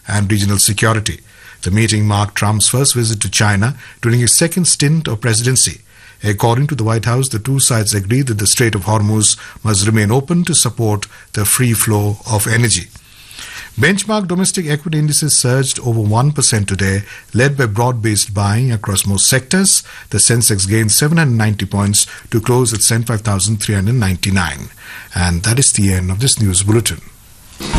and regional security. The meeting marked Trump's first visit to China during his second stint of presidency. According to the White House, the two sides agreed that the Strait of Hormuz must remain open to support the free flow of energy. Benchmark domestic equity indices surged over 1% today, led by broad-based buying across most sectors. The Sensex gained 790 points to close at 75,399. And that is the end of this news bulletin.